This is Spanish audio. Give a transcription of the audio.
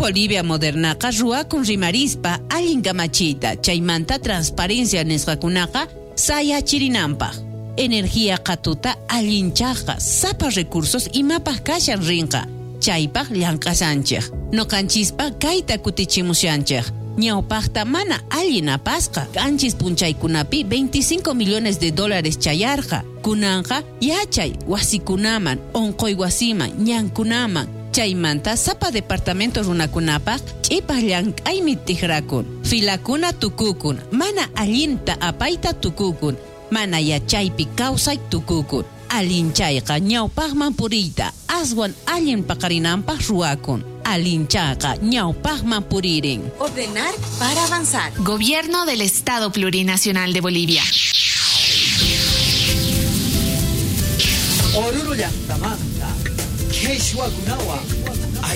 Bolivia modernaqa ruakun rimarispa allin kamachiyta, chaymanta transparencia nisqakunaqa sayachirinanpaq. Energía qatuta allinchaqa, sapa recursos imapaq kashan rinqa, chaypaq llank'asanchik. Noqanchispa kayta kutichimushanchik. Ñawpaqta mana allin apasqa, kanchis punchaykunapi $25 millones chayarqa. Kunanqa yachay wasikunaman, onqoy wasiman, ñankunaman. Chaymanta sapa departamento runakunapaq ch'ipaq llank'aymi tiqrakun. Filakuna tukukun, mana allinta apayta tukukun, mana yachaypi kawsay tukukun. Allinchayqa ñawpaqman puriyta, aswan allin paqarinanpaq ruwakun. Allinchaqa ñawpaqman puririn. Ordenar para avanzar. Gobierno del Estado Plurinacional de Bolivia. Oruro llaqtamanta, Meshwakunawan